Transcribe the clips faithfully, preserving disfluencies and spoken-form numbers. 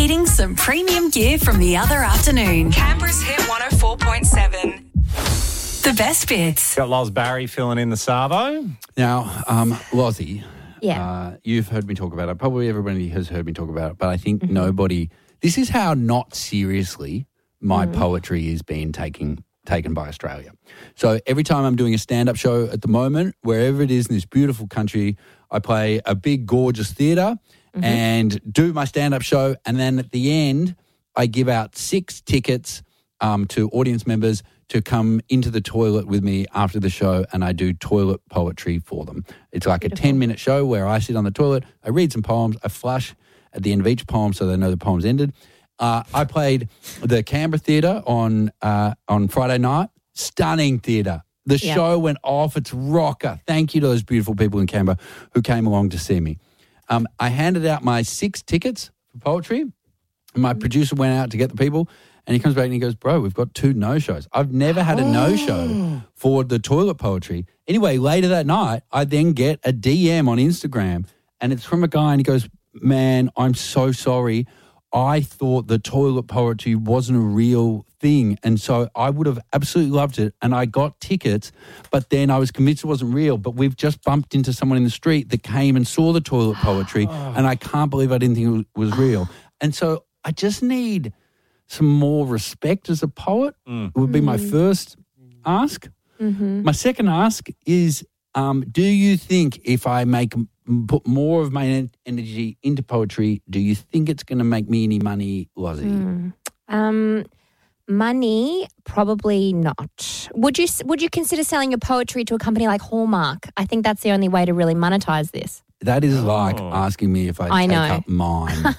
Eating some premium gear from the other afternoon. Canberra's Hit one oh four point seven. The best bits. Got Loz Barry filling in the Savo. Now, um, Lozzie, Yeah. uh, you've heard me talk about it. Probably everybody has heard me talk about it, but I think Mm-hmm. nobody. This is how not seriously my Mm-hmm. poetry is being taken taken by Australia. So every time I'm doing a stand-up show at the moment, wherever it is in this beautiful country, I play a big, gorgeous theatre Mm-hmm. and do my stand-up show, and then at the end, I give out six tickets um, to audience members to come into the toilet with me after the show, and I do toilet poetry for them. It's like Beautiful. a ten-minute show where I sit on the toilet, I read some poems, I flush at the end of each poem so they know the poem's ended. Uh, I played the Canberra Theatre on uh, on Friday night. Stunning theatre. The Yeah. show went off. It's rocker. Thank you to those beautiful people in Canberra who came along to see me. Um, I handed out my six tickets for poetry, and my producer went out to get the people, and he comes back and he goes, bro, we've got two no-shows. I've never had a no-show for the toilet poetry. Anyway, later that night, I then get a D M on Instagram, and it's from a guy, and he goes, man, I'm so sorry. I thought the toilet poetry wasn't a real thing, and so I would have absolutely loved it, and I got tickets, but then I was convinced it wasn't real, but we've just bumped into someone in the street that came and saw the toilet poetry, and I can't believe I didn't think it was real. And so I just need some more respect as a poet. It would be my first ask. My second ask is, um, do you think if I make put more of my en- energy into poetry, do you think it's going to make me any money, Lozzie? Um, money, probably not. Would you Would you consider selling your poetry to a company like Hallmark? I think that's the only way to really monetize this. That is like asking me if I, I take know. up mine.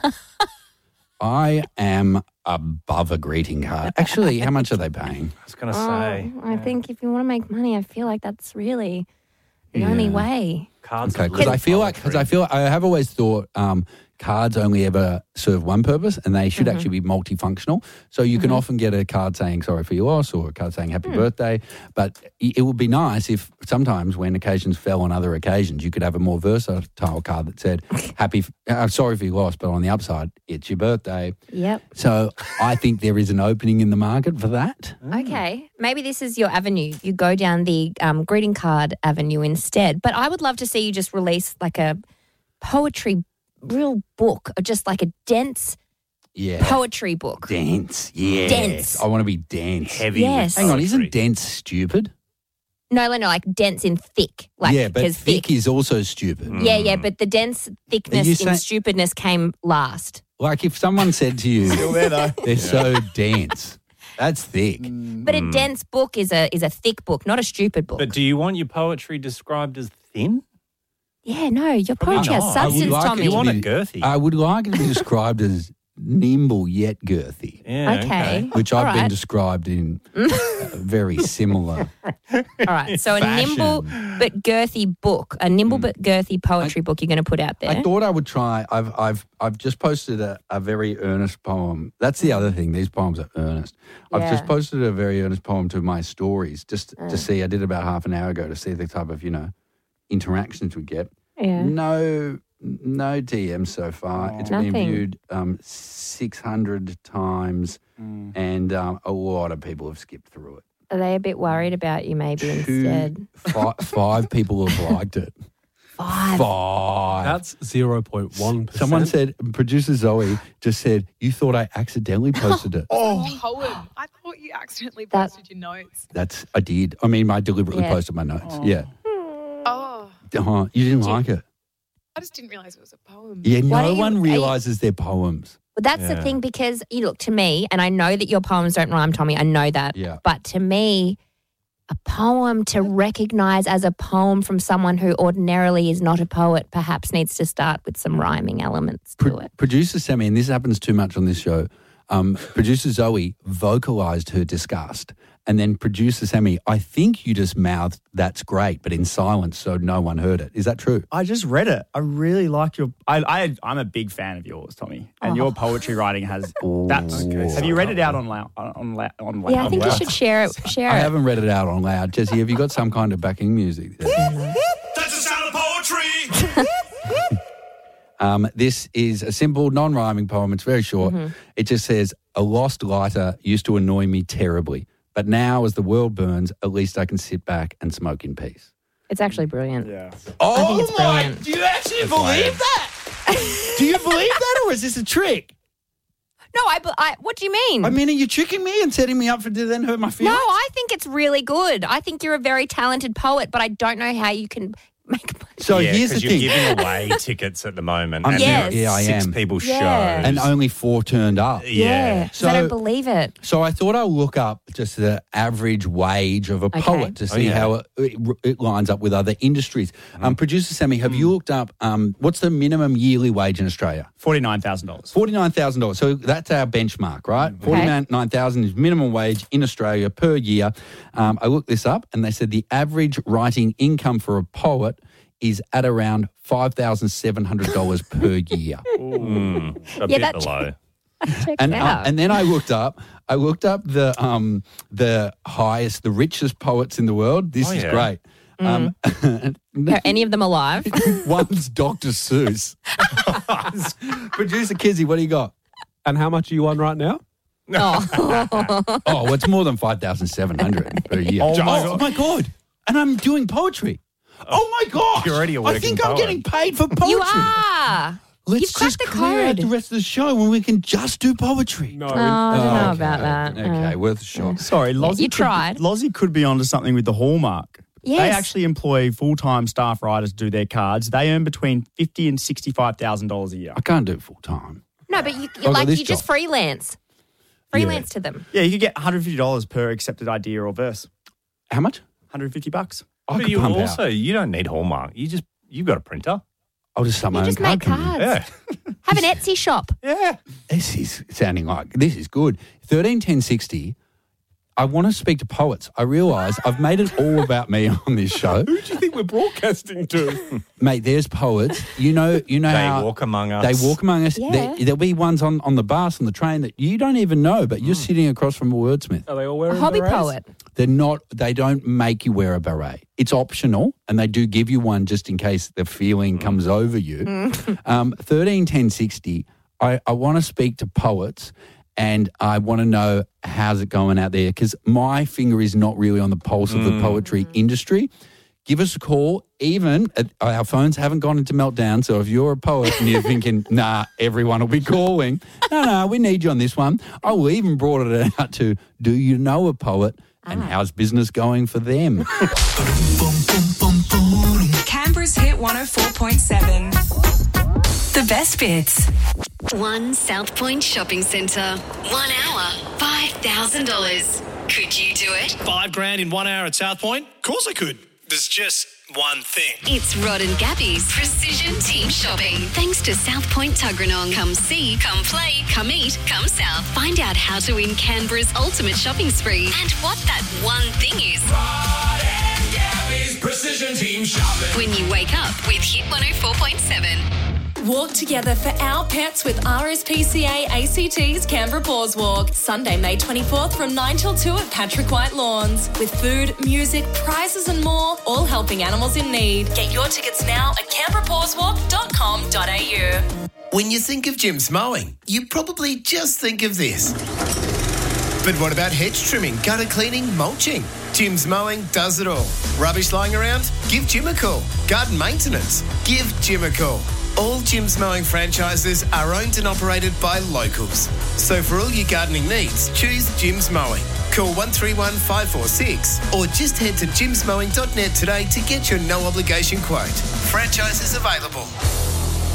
I am above a greeting card. Actually, how much are they paying? I was going to say. Oh, I think if you want to make money, I feel like that's really the only Yeah. way. Cards Okay, of because I real feel like because I poetry. feel I have always thought um, cards only ever serve one purpose, and they Mm-hmm. should actually be multifunctional. So you can often get a card saying "sorry for your loss" or a card saying "happy Hmm. birthday." But i- it would be nice if sometimes, when occasions fell on other occasions, you could have a more versatile card that said "happy, uh, sorry for your loss," but on the upside, it's your birthday. Yep. So I think there is an opening in the market for that. Okay, maybe this is your avenue. You go down the um, greeting card avenue instead. But I would love to see you just release like a poetry real book, or just like a dense Yeah. poetry book. Dense, yeah. Dense. I want to be dense. Heavy. Yes. with Hang on, poetry. isn't dense stupid? No, no, no, like dense in thick. Like, yeah, but 'cause thick is also stupid. Yeah, yeah, but the dense thickness you in say- stupidness came last. Like if someone said to you, Still there though. they're so dense, that's thick. But a dense book is a is a thick book, not a stupid book. But do you want your poetry described as thin? yeah, no, your poetry has not. I would substance, like it Tommy. You to want be- it girthy. I would like it to be described as nimble yet girthy, yeah, Okay. which All I've been right. described in uh, very similar. All right. So a Fashion. nimble but girthy book, a nimble but girthy poetry book you're going to put out there. I thought I would try. I've I've I've just posted a, a very earnest poem. That's the other thing. These poems are earnest. I've Yeah. just posted a very earnest poem to my stories, just to see. I did about half an hour ago to see the type of you know interactions we get. yeah. No, no D Ms so far. It's been Nothing. viewed um, six hundred times, and um, a lot of people have skipped through it. Are they a bit worried about you maybe instead? Two, fi- five people have liked it. Five. Five. That's zero point one percent. Someone said, producer Zoe just said, you thought I accidentally posted it. Oh, poem. I thought you accidentally That- posted your notes. That's, I did. I mean, I deliberately Yeah. posted my notes. Yeah. Oh, Uh-huh. You didn't like it. I just didn't realise it was a poem. Yeah, Why no do you- one are you- realises their poems. Well, that's the Yeah. thing, because you look, to me, and I know that your poems don't rhyme, Tommy. I know that. Yeah. But to me, a poem to recognise as a poem from someone who ordinarily is not a poet perhaps needs to start with some rhyming elements to Pro- it. Producer Sammy, and this happens too much on this show, um, producer Zoe vocalised her disgust. And then producer Sammy, I think you just mouthed, that's great, but in silence so no one heard it. Is that true? I just read it. I really like your. I, I I'm a big fan of yours, Tommy, and Oh. your poetry writing has. That's. Okay, have you read it out on loud? On loud? On loud? Yeah, I think you loud? should share it. Share I it. haven't read it out on loud. Jesse, have you got some kind of backing music there? That's the sound of poetry. Um, this is a simple, non-rhyming poem. It's very short. Mm-hmm. It just says, a lost lighter used to annoy me terribly. But now as the world burns, at least I can sit back and smoke in peace. It's actually brilliant. Yeah. Oh, think it's brilliant. Do you actually believe that? Do you believe that, or is this a trick? No, I, be- I. What do you mean? I mean, are you tricking me and setting me up for to then hurt my no, feelings? I think it's really good. I think you're a very talented poet, but I don't know how you can make money. So yeah, here's the 'cause you're thing. giving away tickets at the moment. I'm- and Yes. there are yeah, I six am. people Yeah. shows. And only four turned up. yeah. 'cause I So- don't believe it. So I thought I'll look up just the average wage of a Okay. poet to see Oh, yeah. how it, it, it lines up with other industries. Um, Producer Sammy, have you looked up um, what's the minimum yearly wage in Australia? forty-nine thousand dollars. forty-nine thousand dollars. So that's our benchmark, right? forty-nine thousand dollars is minimum wage in Australia per year. Um, I looked this up and they said the average writing income for a poet is at around five thousand seven hundred dollars per year. Mm, a Yeah, bit that- below. Check And it uh, out. and then I looked up, I looked up the um the highest, the richest poets in the world. This Oh, is yeah. great. Um, Are any of them alive? one's Doctor Seuss. Producer Kizzy, what do you got? And how much are you on right now? oh. Oh, well, it's more than five thousand seven hundred per year. Oh, my oh God. my god! And I'm doing poetry. Oh my god! You're already a I think working I'm poet. getting paid for poetry. You are. Let's You've cracked just the clear out code. the rest of the show when we can just do poetry. No. Oh, I don't know okay. about that. Okay, Uh, worth a shot. Sorry, Lozzie. you could- tried. Lozzie could be onto something with the Hallmark. They Yes. actually employ full-time staff writers to do their cards. They earn between fifty and sixty-five thousand dollars a year. I can't do it full time. No, but you, got you like this you just job. freelance. Freelance to them. Yeah, you could get one hundred fifty dollars per accepted idea or verse. How much? one hundred fifty bucks. I But could you pump also, out. you don't need Hallmark. You just, you've got a printer. I'll just start my You own just card make company. cards. Yeah. Have an Etsy shop. Yeah. This is sounding like this is good. Thirteen ten sixty. I want to speak to poets. I realise I've made it all about me on this show, Who do you think we're broadcasting to? mate. There's poets. You know, you know They how walk among us. they walk among us. Yeah. There, there'll be ones on, on the bus and the train that you don't even know, but you're Mm. sitting across from a wordsmith. Are they all A wearing hobby berets? poet. They're not. They don't make you wear a beret. It's optional, and they do give you one just in case the feeling comes over you. um, Thirteen ten sixty. I, I want to speak to poets, and I want to know how's it going out there because my finger is not really on the pulse of the poetry industry. Give us a call. Even uh, our phones haven't gone into meltdown. So if you're a poet and you're thinking, nah, everyone will be calling. No, no, we need you on this one. I will even brought it out to, do you know a poet? And how's business going for them? Canberra's Hit one oh four point seven. The best bits. One South Point shopping centre. One hour, five thousand dollars. Could you do it? Five grand in one hour at South Point? Of course I could. There's just one thing. It's Rod and Gabby's Precision Team Shopping. Thanks to South Point Tuggeranong. Come see, come play, come eat, come south. Find out how to win Canberra's ultimate shopping spree and what that one thing is. Rod and Gabby's Precision Team Shopping. When you wake up with Hit one oh four point seven. Walk together for our pets with R S P C A A C T's Canberra Paws Walk. Sunday, May twenty-fourth from nine till two at Patrick White Lawns. With food, music, prizes and more, all helping animals in need. Get your tickets now at canberra paws walk dot com dot a u. When you think of Jim's Mowing, you probably just think of this. But what about hedge trimming, gutter cleaning, mulching? Jim's Mowing does it all. Rubbish lying around? Give Jim a call. Garden maintenance? Give Jim a call. All Jim's Mowing franchises are owned and operated by locals. So for all your gardening needs, choose Jim's Mowing. Call one three one five four six or just head to jims mowing dot net today to get your no obligation quote. Franchises available.